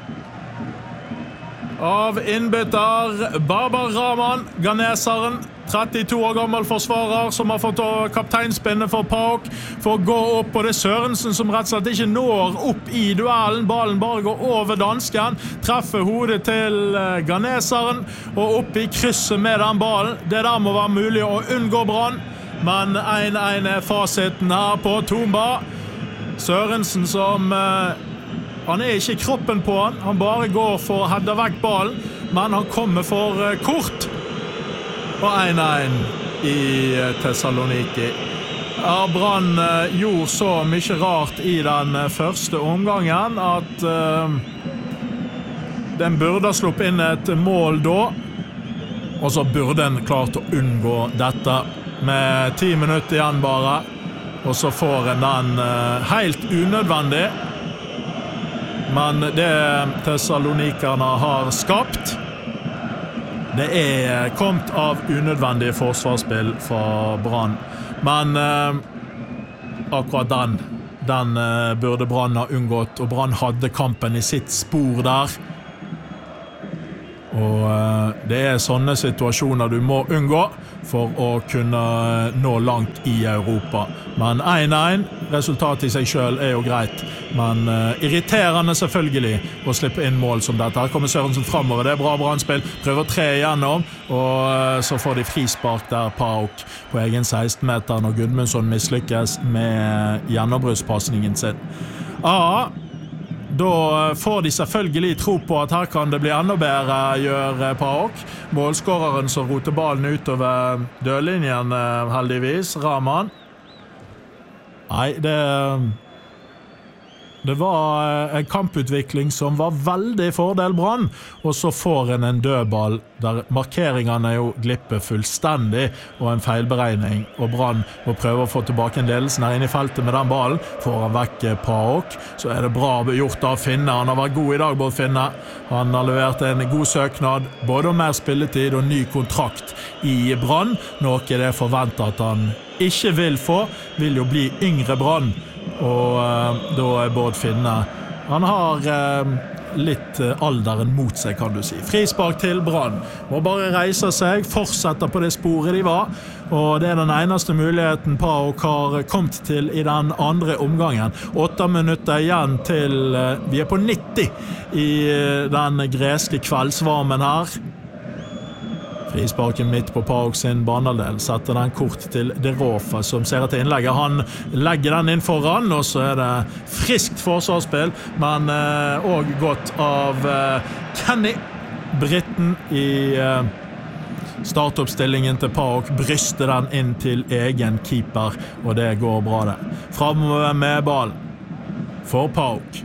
av innbytter Barbar Rahman, ghaneseren, trettito år gammel forsvarer som har fått kapteinspinnet for PAOK for å gå opp, og det er Sørensen som rett og slett ikke når opp i duellen. Ballen bare går over dansken, treffer hodet til ghaneseren og opp i krysset med den ballen. Det der må være mulig å unngå Brann, men en en er fasiten her på Tomba. Sørensen som han er ikke i kroppen på han, han bare går for å hedde vekk ballen, men han kommer for kort. Og én én i Thessaloniki. Ja, Brann gjorde så mye rart i den første omgangen at uh, den burde ha sluppet inn et mål da, og så burde den klart å unngå dette med ti minutter igjen bare, og så får en den uh, helt unødvendig. Men det Thessalonikerne har skapt, det er kommet av unødvendige forsvarsspill fra Brann. Men uh, akkurat den, den uh, burde Brann ha unngått, og Brann hadde kampen i sitt spor der. Og uh, det er sånne situasjoner du må unngå for å kunne nå langt i Europa. Men én én, resultatet i seg selv er jo greit, men uh, irriterende selvfølgelig å slippe inn mål som dette. Her kommer Sørensen fremover, det er bra Brannspill, prøver tre igjennom, og uh, så får de frispark der Pauk på egen seksten meter når Gudmundsson mislykkes med gjennombruddspassningen sin. Ja, da får de selvfølgelig tro på at her kan det bli enda bedre, gjør Pauk. Målskåreren som roter ballen utover dørlinjen, heldigvis, Rahman. Nei, det... Det var en kamputvikling som var veldig fordel Brann, og så får en en dødball der markeringene jo glipper fullstendig, og en feilberegning, og Brann må prøve å få tilbake en ledelsen her inne i feltet med den ballen. Får han vekk Pauk, så er det bra gjort av Finne. Han har vært god i dag, Bård Finne. Han har levert en god søknad, både om mer spilletid og ny kontrakt i Brann, noe det er forventet at han ikke vil få, vil jo bli yngre Brann. Og uh, da er Bård Finne, han har uh, litt uh, alderen mot seg, kan du si. Frispark til Brann, må bare reise seg, fortsette på det sporet de var, og det er den eneste muligheten Pauk har kommet til i den andre omgangen. Åtte minutter igjen til uh, vi er på nitti i uh, den greske kveldsvarmen her. Frisparken midt på Pauk sin banedel, setter den kort til De Rofa som ser etter innlegget. Han legger den inn foran, og så er det friskt forsvarsspill, men eh, også godt av eh, Kenny. Britten i eh, startoppstillingen til Pauk, bryster den inn til egen keeper, og det går bra det. Fremover med ball for Pauk.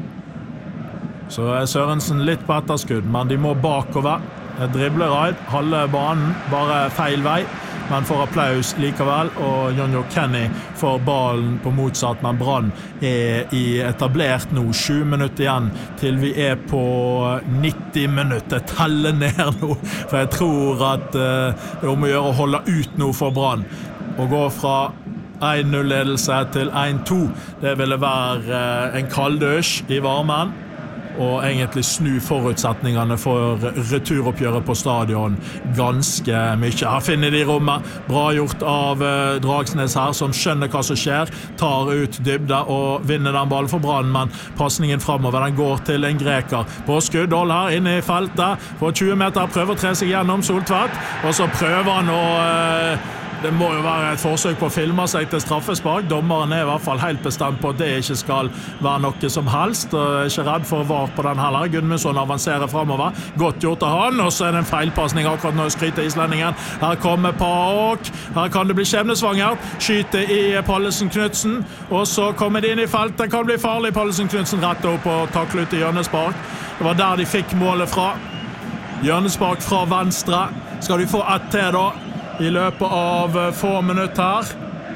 Så er Sørensen litt på etterskudd, men de må bakover. Dribleraid, halve banen, bare feil vei, men får applaus likevel, og Jonjo Kenny får ballen på motsatt, men Brann er i etablert nå, sju minutter igjen, til vi er på nitti minutter, telle ned nå, for jeg tror at uh, det er om å gjøre å holde ut nå for Brann, og gå fra én null-ledelse til én to, det ville være uh, en kalddøsj i varmen, og egentlig snu forutsetningene for returoppgjøret på stadion ganske mye. Her finner de rommet, bra gjort av eh, Dragsnes her, som skjønner hva som skjer, tar ut dybde og vinner den ballen for Brann, men passningen fremover, den går til en greker. På skuddhold her inne i feltet, på tjue meter, prøver å tre seg gjennom Soltvedt, og så prøver han å... Eh, Det må jo være et forsøk på å filme seg til straffespark. Dommeren er i hvert fall helt bestemt på at det ikke skal være noe som helst. Og er ikke redd for å vare på den heller. Gudmundsson avanserer fremover. Godt gjort av han. Og så er det en feilpassning akkurat nå, skryter islendingen. Her kommer Pauk. Her kan det bli skjebnesvangert. Skyter i Pallesen Knudsen. Og så kommer de inn i feltet. Kan bli farlig. Pallesen Knudsen rett opp og takler ut i hjørnespark. Det var der de fikk målet fra. Hjørnespark fra venstre. Skal de få ett til da? I løpet av få minutter her.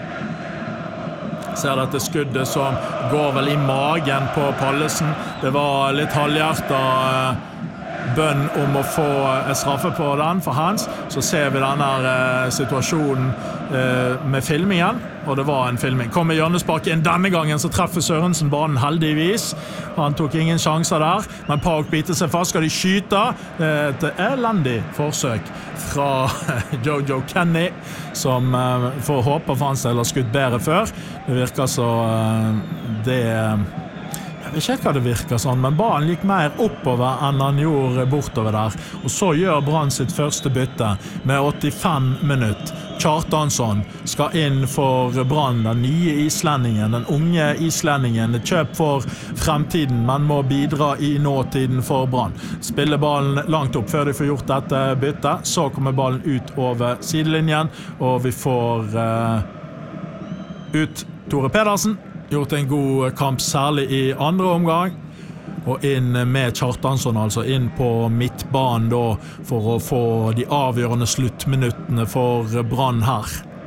Ser dette skuddet som går vel i magen på Pallesen. Det var litt halvhjertet bønn om å få straffe på den for hans. Så ser vi denne eh, situasjonen eh, med filmingen, og det var en filming. Kommer hjørnespark inn denne gangen, så treffer Sørensen banen heldigvis. Han tok ingen sjanser der, men Pauk biter seg fast. Skal de skyte? Et elendig forsøk fra Jojo Kenny, som eh, får håpe for hans del har skutt bedre før. Det virker så eh, det... Jeg Jeg vet ikke hva det virker sånn, men ballen gikk mer oppover enn han gjorde bortover der. Og så gjør Brann sitt første bytte med åttifem minutter. Kjartansson skal inn for Brann, den nye islendingen, den unge islendingen. Kjøp for fremtiden, men må bidra i nåtiden for Brann. Spiller ballen langt opp før de får gjort dette byttet. Så kommer ballen ut over sidelinjen, og vi får uh, ut Tore Pedersen. Gjort en god kamp, særlig i andre omgang. Og inn med Kjartansson, altså inn på midtbanen da, for å få de avgjørende sluttminuttene for Brann her.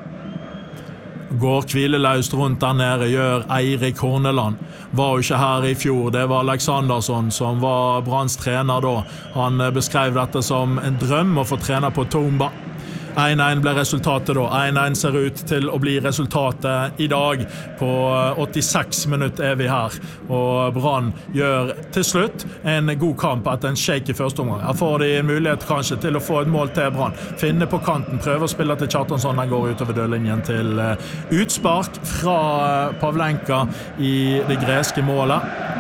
Går hvileløst rundt der nede, gjør Eirik Horneland. Var jo ikke her i fjor, det var Alexandersson som var Branns trener da. Han beskrev dette som en drøm å få trener på Tomba. én én ble resultatet da. én én ser ut til å bli resultatet i dag. På åttiseks minutter er vi her. Og Brann gjør til slutt en god kamp etter en shake i første omgang. Her får de en mulighet kanskje til å få et mål til Brann. Finne på kanten, prøve å spille til Kjartansson. Den går utover dørlinjen til utspark fra Pavlenka i det greske målet.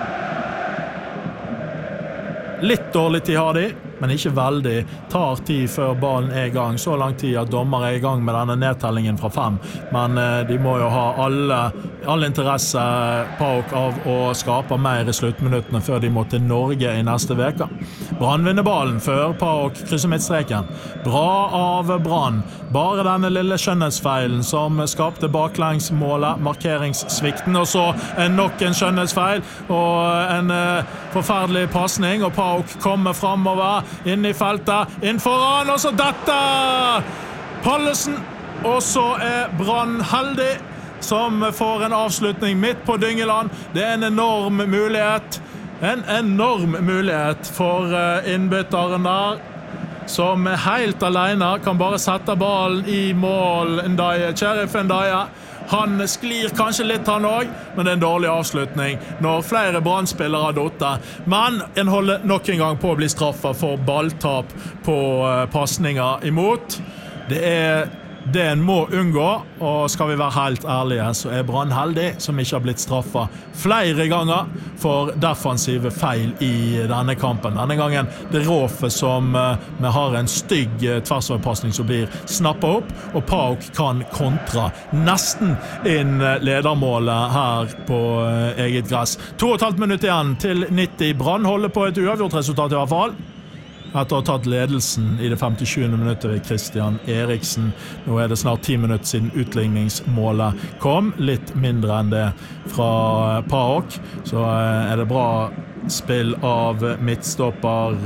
Litt dårlig tid har de, men ikke veldig. Tar tid før ballen er i gang. Så lang tid at dommer er i gang med denne nedtellingen fra fem. Men de må jo ha alle, alle interesse PAOK av å skape mer i sluttminuttene før de må til Norge i neste veka. Brann vinner ballen før PAOK krysser midtstreken. Bra av Brann. Bare denne lille skjønnhetsfeilen som skapte baklengsmålet, markeringssvikten, og så en nok en skjønnhetsfeil og en uh, forferdelig passning, og PAOK kommer fremover inn i feltet, inn foran, og så dette Pallesen, og så er Brann heldig som får en avslutning midt på Dyngeland. Det er en enorm mulighet, en enorm mulighet for innbytteren der, som er helt alene, kan bare sette ballen i mål. Ndaye, Sheriff Ndaye. Han sklir kanskje litt han også, men det er en dårlig avslutning når flere Brann-spillere har dottet. Men en holder nok en gang på å bli straffet for balltap på passninger imot. Det er det en må unngå, og skal vi være helt ærlige, så er Brann heldig som ikke har blitt straffet flere ganger for defensive feil i denne kampen. Denne gangen det Råfe som vi har en stygg tversoverpassning som blir snappet opp, og PAOK kan kontra nesten inn ledermålet her på eget gress. To og et halvt minutt igjen til nitti. Brann holder på et uavgjort resultat i hvert fall. Etter å ha tatt ledelsen i det femtisjuende minuttet ved Christian Eriksen. Nå er det snart ti minutter siden utligningsmålet kom. Litt mindre enn det fra PAOK. Så er det bra spill av midtstopper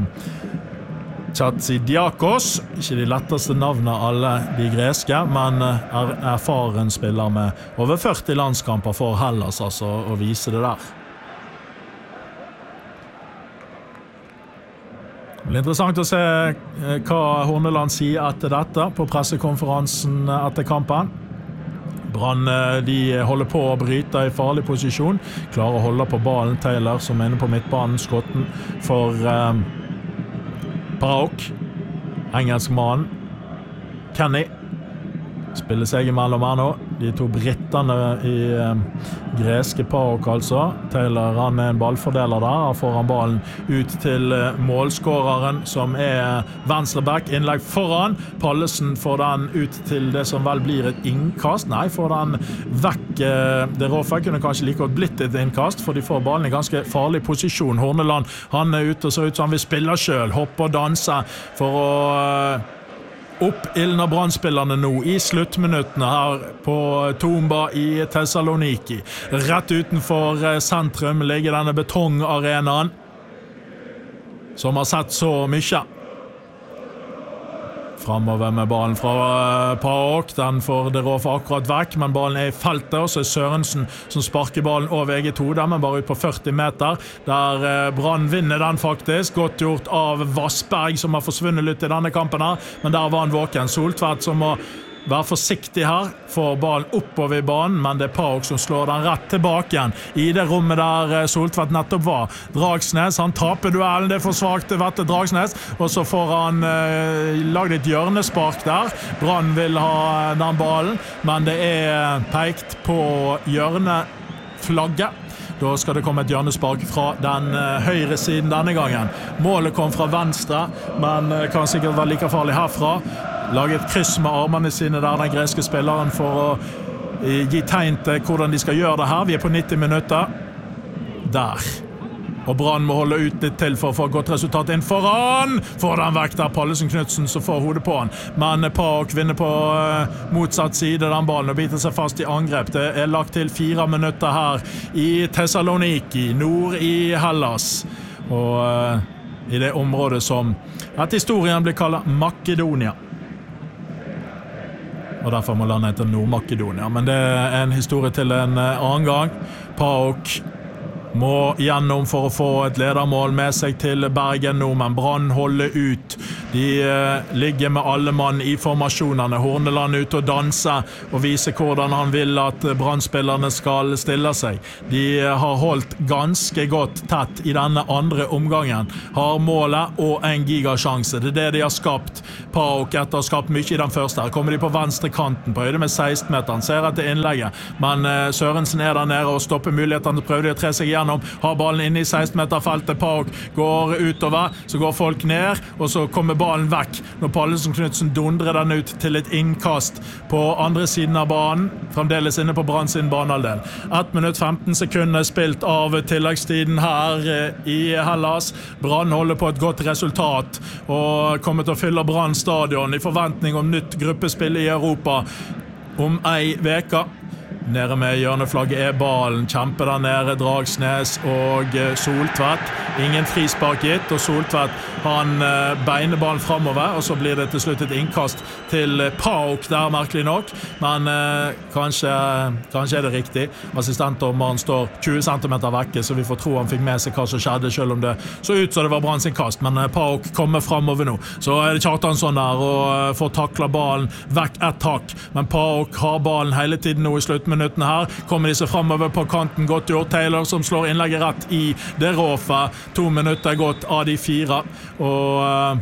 Chatzidiakos. Ikke de letteste navnene alle de greske, men er erfaren spiller med over førti landskamper for Hellas, altså, å vise det der. Det blir interessant å se hva Horneland sier etter dette på pressekonferansen etter kampen. Brann de holder på å bryte i farlig posisjon. Klarer å holde på ballen. Taylor som er inne på midtbanen. Skotten for um, PAOK. Engelskmannen. Kenny. Spiller seg imellom her nå. De to brittene i eh, greske PAOK altså. Taylor han er en ballfordeler der. Han får han ballen ut til eh, målskåreren som er venstreback. Innlegg foran. Pallesen får den ut til det som vel blir et innkast. Nei, får den vekk. Eh, det Råfe kunne kanskje like godt blitt et innkast, for de får ballen i ganske farlig posisjon. Horneland han er ute og ser ut som han vil spille selv. Hoppe og danse for å... Eh, Opp ildner Brann-spillerne nå i sluttminuttene her på Tomba i Thessaloniki. Rett utenfor sentrum ligger denne betongarenaen som har sett så mye. Fremover med ballen fra PAOK. Den får det Råfe akkurat vekk, men ballen er i feltet, og så er Sørensen som sparker ballen over eget hode, men bare ut på førti meter, der Brann vinner den faktisk. Godt gjort av Vassberg, som har forsvunnet litt i denne kampen her, men der var han våken. Soltvedt som må være forsiktig her, får ballen oppover i banen, men det er PAOK som slår den rett tilbake igjen i det rommet der Soltvedt nettopp var. Dragsnes, han taper duellen, det er for svagt til Vette Dragsnes, og så får han eh, laget et hjørnespark der. Brann vil ha den ballen, men det er pekt på hjørneflagget, Da skal det komme et hjørnespark fra den høyre siden denne gangen. Målet kom fra venstre, men kan sikkert være like farlig herfra. Lage et kryss med armene sine der, den greske spilleren, for å gi tegn til hvordan de skal gjøre det her. Vi er på nitti minutter. Der. Og Brann må holde ut litt til for å få et godt resultat inn foran. Får den vekk der, Pallesen Knudsen, så får hodet på han. Men PAOK vinner på motsatt side den ballen og biter seg fast i angrep. Det er lagt til fire minutter her i Thessaloniki, nord i Hellas. Og uh, i det området som etter historien blir kallet Makedonia. Og derfor må landet hete Nord-Makedonia. Men det er en historie til en annen gang. PAOK må gjennom for å få et ledermål med seg til Bergen nå, men Brann holder ut. De eh, ligger med alle mann i formasjonene. Horneland ut og danser og viser hvordan han vil at Brann-spillerne skal stille seg. De har holdt ganske godt tett i denne andre omgangen. Har målet og en gigasjanse. Det er det de har skapt. PAOK etter har skapt mye i den første. Her kommer de på venstre kanten, på høyde med seksten meteren. Ser etter innlegget, men eh, Sørensen er der nede og stopper muligheten til å prøve de å tre seg igjen. Har ballen inne i seksten meter-feltet. PAOK går utover, så går folk ned, og så kommer ballen vekk når Pallesen Knudsen dundrer den ut til et innkast på andre siden av banen, fremdeles inne på Brann sin banehalvdel. ett minutt femten sekunder spilt av tilleggstiden her i Hellas. Brann holder på et godt resultat og kommer til å fylle Brann stadion i forventning om nytt gruppespill i Europa om ei veka. Nede med hjørneflagget er ballen. Kjemper der nede, Dragsnes og Soltvedt. Ingen frispark gitt, og Soltvedt han beiner ballen fremover, og så blir det til slutt et innkast til PAOK der, merkelig nok. Men eh, kanskje, kanskje er det riktig. Assistentdommeren står tjue centimeter vekke, så vi får tro han fikk med seg hva som skjedde, selv om det så ut så det var Brann sin kast. Men eh, PAOK kommer fremover nå. Så er det Kjartansson der og får takla ballen vekk ett hakk. Men PAOK har ballen hele tiden nå i sluttminuttene her. Kommer de seg fremover på kanten. Godt gjort. Taylor som slår innlegget rett i det råfe. To minutter gått av de fire. Og uh,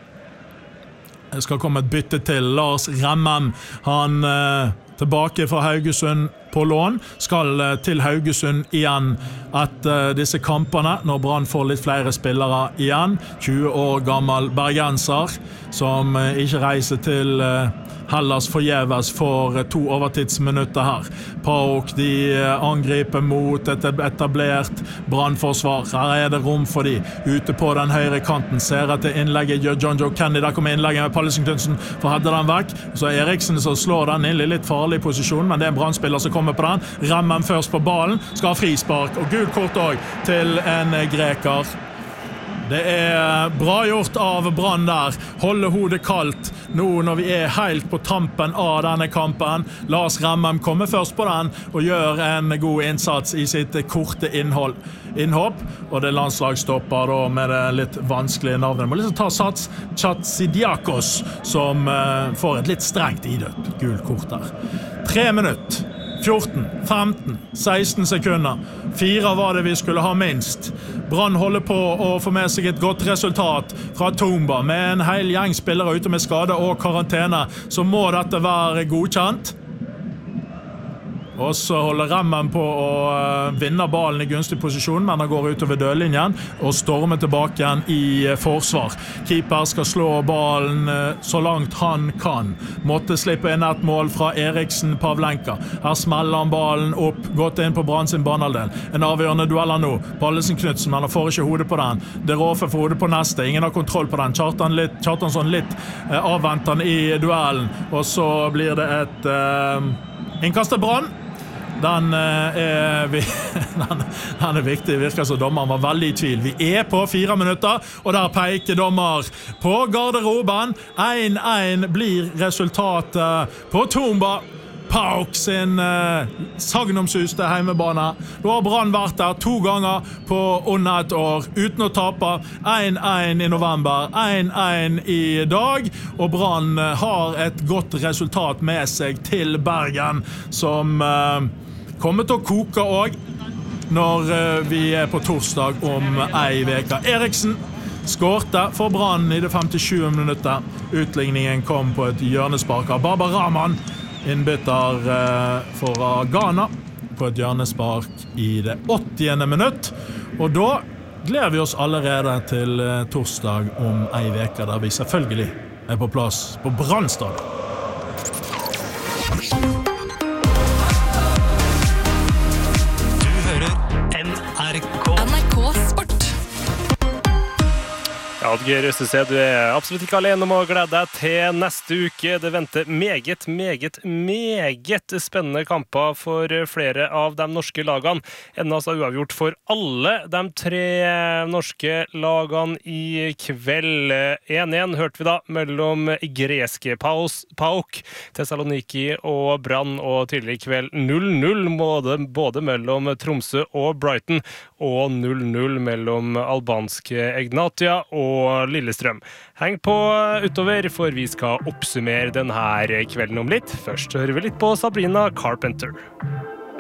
det skal komme et bytte til. Lars Remmem, han uh, tilbake fra Haugesund på lån, skal uh, til Haugesund igjen etter uh, disse kampene, når Brann får litt flere spillere igjen. tjue år gammel bergenser, som uh, ikke reiser til uh, Hellas forgjeves for to overtidsminutter her. PAOK de angriper mot et etablert brannforsvar. Her er det rom for de. Ute på den høyre kanten. Ser etter innlegget. Gjør John Joe Kenny. Der kommer innlegget med Pallesen Knudsen for å hedde den vekk. Så er Eriksen som slår den inn i litt farlig posisjon, men det er en brannspiller som kommer på den. Remmen først på ballen. Skal ha frispark. Og gult kort også til en greker. Det er bra gjort av Brann der. Holde hodet kaldt nå når vi er helt på tampen av denne kampen. Lars Remmem kommer først på den og gjør en god innsats i sitt korte innhold. innhopp. Og det landslagsstopper da med det litt vanskelige navnet. Må liksom ta sats Chatsidiakos, som uh, får et litt strengt idøtt gult kort der. Tre minutter. fjorten, femten, seksten sekunder. Fire var det vi skulle ha minst. Brann holder på å få med seg et godt resultat fra Tomba. Med en hel gjeng spillere ute med skade og karantene, så må dette være godkjent. Og så holder Remmen på å vinne ballen i gunstig posisjon, men han går utover dødlinjen og stormer tilbake igjen i forsvar. Keeper skal slå ballen så langt han kan. Måtte slippe inn et mål fra Eriksen Pavlenka. Her smeller han ballen opp, gått inn på Brann sin banehalvdel. En avgjørende duell nå. Pallesen Knudsen, men han får ikke hodet på den. Det råfer for hodet på neste. Ingen har kontroll på den. Kjartan litt, Kjartansson litt eh, avventende i duellen. Og så blir det et eh, innkast til Brann. Den er, vi, den, den er viktig. Det virker som dommeren var veldig i tvil. Vi er på fire minutter, og der peker dommer på garderoben. én én blir resultatet på Tomba. PAOK sin eh, sagnomsuste heimebane. Nå har Brann vært der to ganger på under et år, uten å tape. én én i november, én én i dag, og Brann har et godt resultat med seg til Bergen, som eh, kommer til å koke også når eh, vi er på torsdag om ei veka. Eriksen skårte for Brann i det femtisjuende minuttet. Utligningen kom på et hjørnespark av Baba Rahman, innbytter eh, for Ghana. på et hjørnespark i det åttiende minutt. Og da gleder vi oss allerede til torsdag om ei veke, der vi selvfølgelig er på plass på Brann stadion. Du hører N R K. N R K Sport. Ja, Oddgeir Østese, du er absolutt ikke alene om å glede deg til neste uke. Det venter meget, meget, meget spennende kamper for flere av de norske lagene. Enda så uavgjort for alle de tre norske lagene i kveld. en en hørte vi da mellom greske Paus, Pauk, Thessaloniki og Brann, og tidligere i kveld null null både, både mellom Tromsø og Brighton, og null null mellom albanske Egnatia og Lillestrøm. Heng på utover, for vi skal oppsummere denne kvelden om litt. Først hører vi litt på Sabrina Carpenter.